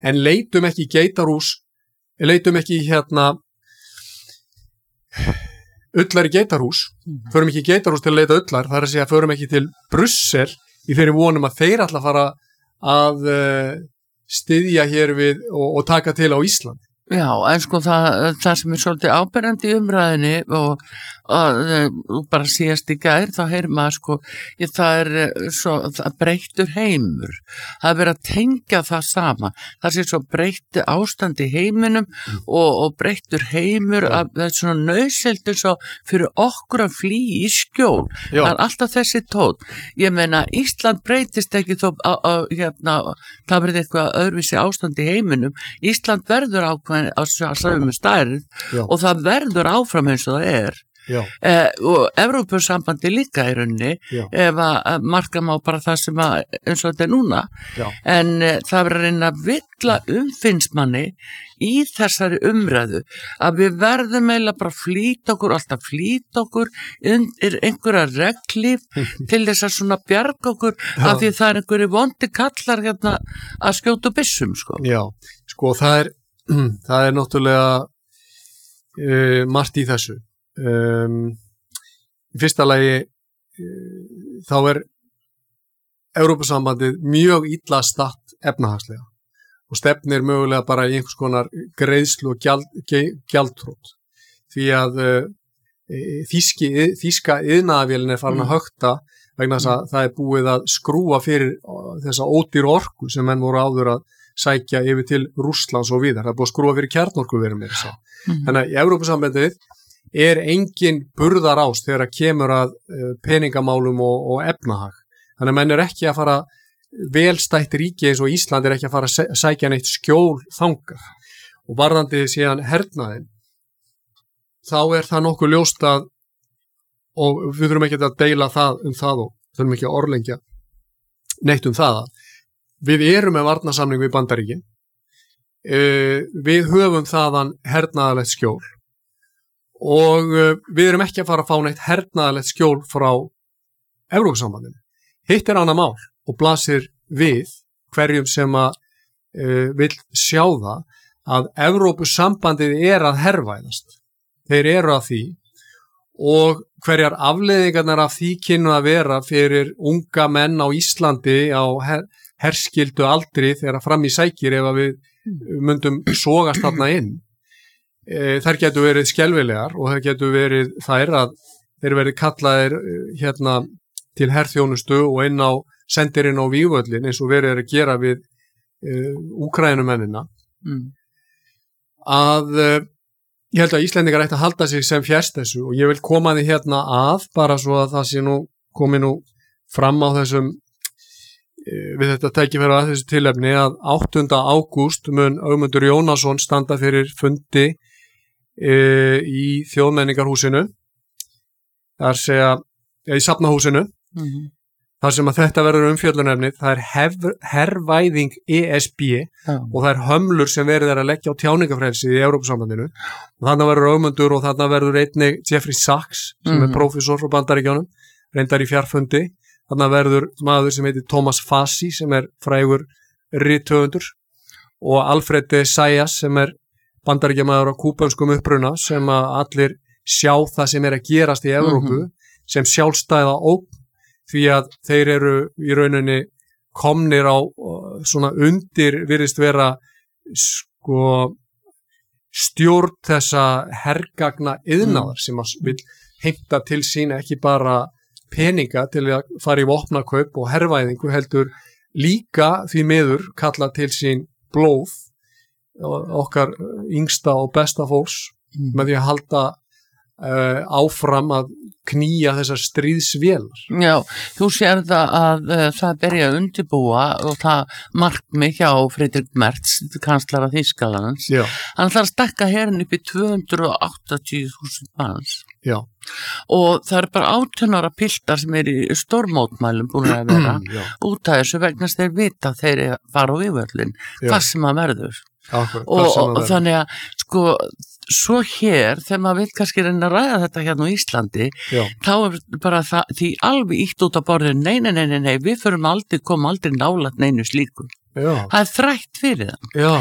en leitum ekki í geitarhús, leitum ekki ullar í geitarhús, förum ekki í geitarhús til að leita ullar, það að segja förum ekki til Brussel í þeirri vonum að þeir ætla að fara að styðja hér við og taka til á Íslandi. Já, en sko það sem svolítið áberandi í umræðinni og bara síðast í gær, þá heyrir maður sko, það breyttur heimur. Það verið að tengja það sama. Það sé svo breyttu ástand í heiminum og breyttur heimur að það svona nauðsynlegt eins og fyrir okkur að flýja í skjól. Já. Það alltaf þessi tónn. Ég meina, Ísland breytist ekki þó það verið eitthvað öðruvísi ástand í heiminum. Ísland verður ákveðin á sömu stærð og það verður áfram eins og það og Evrópusambandi líka í rauninni ef að marka má bara það sem eins og þetta núna en það verður að reyna að villa finnst manni í þessari umræðu að við verðum eiginlega bara alltaf flýta okkur undir einhverja reglíf til þess að svona bjarga okkur af því það einhverju vondi kallar að skjóta byssum sko. Já, sko það er náttúrulega margt í þessu. Í fyrsta lagi þá er Evrópusambandið mjög illa statt efnahagslega og stefnir mögulega bara í einhvers konar greiðslu og gjaldþrot því að þýska iðnaðarvélin er farin að hökta vegna þess að það er búið að skrúa fyrir þessa ódýru orku sem menn voru áður að sækja yfir til Rússlands og víðar. Það er búið að skrúa fyrir kjarnorkuverum Þannig að í Evrópusambandið er engin burðarás þegar að kemur að peningamálum og efnahag. Þannig að menn er ekki að fara velstætt ríki eins og Ísland er ekki að fara að sækja neitt skjól þangað. Og varðandi síðan hernaðinn, þá er það nokkuð ljóst að, og við þurfum ekki að deila það og þurfum ekki að orðlengja neitt það að við erum með varnarsamning við Bandaríkin. Við höfum þaðan hernaðarlegt skjól og við erum ekki að fara að fá neitt hernaðarlegt skjól frá Evrópusambandinu. Hitt er annað mál og blasir við hverjum sem að vill sjá það að Evrópusambandið er að hervæðast. Þeir eru að því og hverjar afleiðingarnar af því kynnu að vera fyrir unga menn á Íslandi á herskildu aldri þegar fram í sækir ef að við myndum sogast þarna inn. Þær getur verið skelfilegar og þær getur verið þær að þeir verið kallaðir til herþjónustu og sendir inn á vígvöllin eins og verið er að gera við Úkrænumennina að ég held að Íslendingar ætti að halda sig sem fjærst þessu og ég vil koma því að bara svo að það sé komi fram á þessum við þetta tækifæri að þessu tilefni að 8. ágúst mun Ögmundur Jónasson standa fyrir fundi í þjóðmenningarhúsinu í Safnahúsinu þar sem að þetta verður umfjöllunarefni það er hervæðing ESB og það er hömlur sem verið að leggja á tjáningafrelsið í Evrópusambandinu og þarna verður Ögmundur og þarna verður einnig Jeffrey Sachs sem er prófessor frá Bandaríkjunum reyndar í fjarfundi þarna verður maður sem heitir Thomas Fassi sem er frægur rithöfundur og Alfred de Zayas sem er bandaríkjamaður á kúbönskum uppruna sem að allir sjá það sem er að gerast í Evrópu sem sjálfstæða ógn því að þeir eru í rauninni komnir á svona undir virðist vera sko stjórn þessa hergagna iðnaðar sem að vil heimta til sín ekki bara peninga til að fara í vopnakaup og hervæðingu heldur líka því miður kalla til sín blóð okkar yngsta og besta fólks með því að halda áfram að knýja þessar stríðsvélar. Já, þú sér það að það byrja að undirbúa og það markmið hjá Friedrich Merz, kanslara Þýskalands. Já. Hann ætlar að stekka herinn upp í 280.000 manns. Já. Og það er bara 18 ára piltar sem er í stórmótmælum búin að vera út af þessu vegna þeir vita þeir fara á yfirvöllin, hvað sem að verður. Og þannig að sko svo hér, þegar maður vil kannski reyna að ræða þetta hérna á Íslandi þá er bara það, því alveg ítt út á borðinu nei, við koma aldrei nálægt neinu slíkum. Já. Það er þrætt fyrir það. Já.